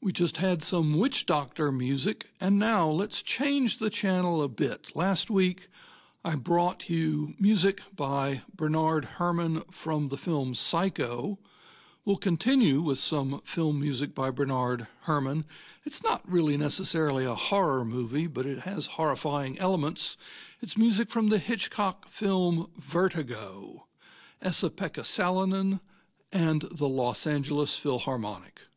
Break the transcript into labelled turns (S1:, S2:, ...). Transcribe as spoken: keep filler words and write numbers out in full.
S1: We just had some Witch Doctor music, and now let's change the channel a bit. Last week, I brought you music by Bernard Herrmann from the film Psycho. We'll continue with some film music by Bernard Herrmann. It's not really necessarily a horror movie, but it has horrifying elements. It's music from the Hitchcock film Vertigo, Esa-Pekka Salonen, and the Los Angeles Philharmonic.